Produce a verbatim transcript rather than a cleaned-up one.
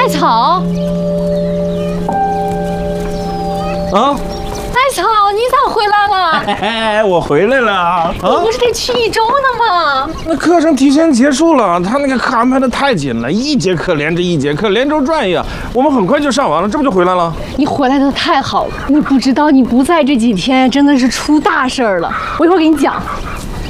艾草， 啊， 艾草，你咋回来了？ 哎，我回来了啊！ 你不是得去一周呢吗？ 那课程提前结束了，他那个课安排的太紧了，一节课连着一节课，连轴转一样。我们很快就上完了，这不就回来了？ 你回来的太好了，你不知道你不在这几天真的是出大事儿了。我一会儿给你讲。